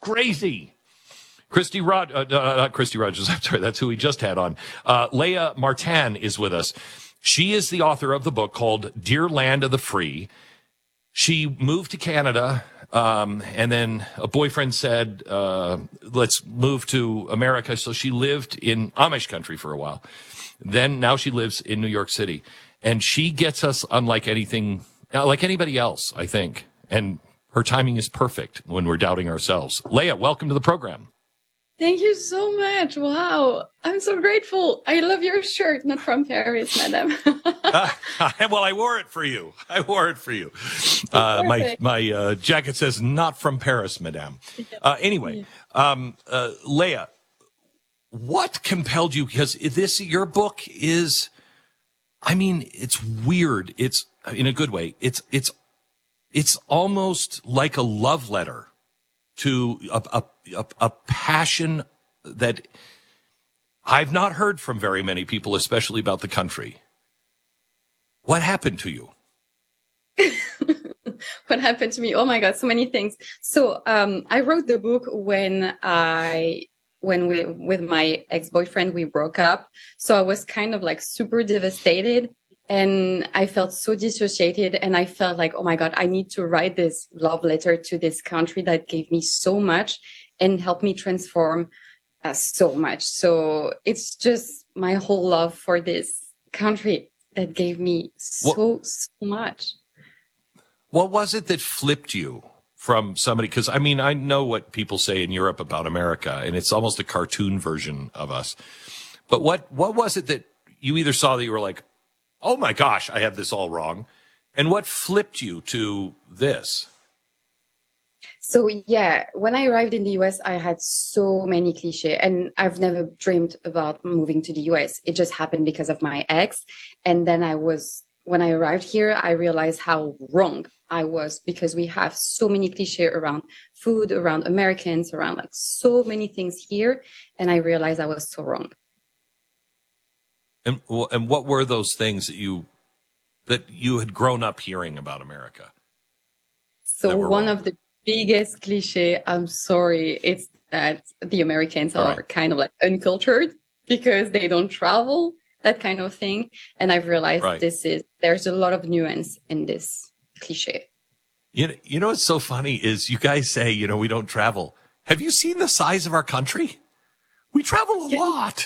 crazy. Not Christy Rogers. I'm sorry, that's who we just had on. Leah Martin is with us. She is the author of the book called Dear Land of the Free. She moved to Canada, and then a boyfriend said, let's move to America. So she lived in Amish country for a while. Now she lives in New York City. And she gets us unlike anything, like anybody else, I think. And her timing is perfect when we're doubting ourselves. Leah, welcome to the program. Thank you so much. Wow. I'm so grateful. I love your shirt, not from Paris, madam. Well, I wore it for you. My jacket says not from Paris, madame. Anyway, Leah, what compelled you? Because your book is, I mean, it's weird. It's in a good way. It's almost like a love letter to a passion that I've not heard from very many people, especially about the country. What happened to you? What happened to me? Oh my God, so many things. So I wrote the book with my ex-boyfriend, we broke up. So I was kind of like super devastated. And I felt so dissociated, and I felt like, oh my God, I need to write this love letter to this country that gave me so much and helped me transform so much. So it's just my whole love for this country that gave me so much. What was it that flipped you from somebody? Because, I mean, I know what people say in Europe about America, and it's almost a cartoon version of us. But what was it that you either saw that you were like, oh my gosh, I have this all wrong? And what flipped you to this? So yeah, when I arrived in the US, I had so many cliches, and I've never dreamed about moving to the US. It just happened because of my ex. And then when I arrived here, I realized how wrong I was, because we have so many cliches around food, around Americans, around like so many things here. And I realized I was so wrong. And what were those things that you had grown up hearing about America? So one of the biggest cliche, I'm sorry, it's that the Americans are kind of like uncultured because they don't travel, that kind of thing. And I've realized there's a lot of nuance in this cliche. You know what's so funny is you guys say, we don't travel. Have you seen the size of our country? We travel a lot.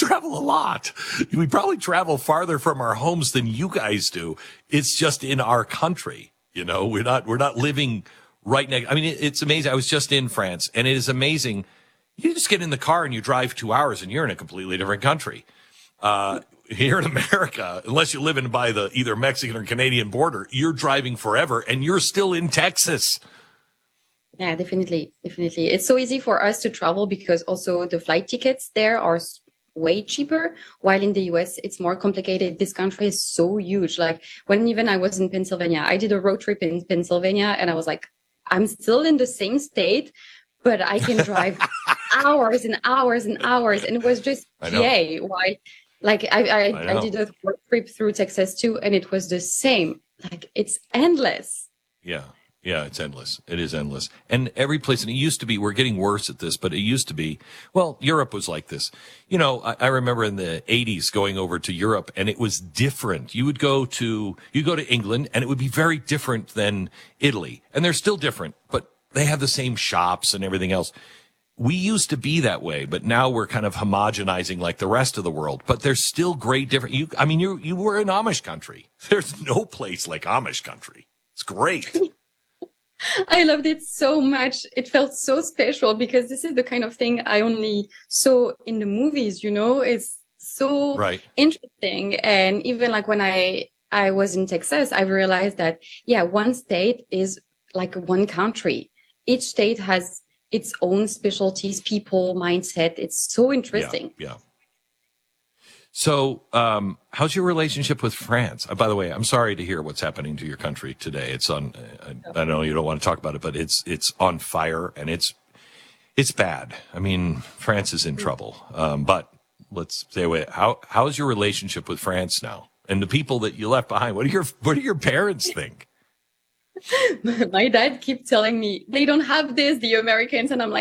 We probably travel farther from our homes than you guys do. It's just in our country. We're not living right next. I mean, it's amazing. I was just in France, and it is amazing. You just get in the car and you drive 2 hours and you're in a completely different country. Here in America, unless you're living by the either Mexican or Canadian border, you're driving forever and you're still in Texas. Yeah, definitely. It's so easy for us to travel because also the flight tickets there are way cheaper, while in the US, it's more complicated. This country is so huge. Like when even I was in Pennsylvania, I did a road trip in Pennsylvania and I was like, I'm still in the same state, but I can drive hours and hours and hours. And it was just, yay. Why? Like I did a road trip through Texas too, and it was the same. Like it's endless. Yeah, it's endless. It is endless. And every place, and it used to be, we're getting worse at this, but it used to be, well, Europe was like this. I remember in the 80s going over to Europe, and it was different. You go to England, and it would be very different than Italy. And they're still different, but they have the same shops and everything else. We used to be that way, but now we're kind of homogenizing like the rest of the world. But there's still great different. You were in Amish country. There's no place like Amish country. It's great. I loved it so much. It felt so special because this is the kind of thing I only saw in the movies, It's so interesting. And even like when I was in Texas, I realized that, one state is like one country. Each state has its own specialties, people, mindset. It's so interesting. Yeah. So, how's your relationship with France? By the way, I'm sorry to hear what's happening to your country today. It's on, I know you don't want to talk about it, but it's on fire and it's bad. I mean, France is in trouble. But let's stay away. How's your relationship with France now? And the people that you left behind? What do your parents think? My dad keeps telling me they don't have this, the Americans, and I'm like,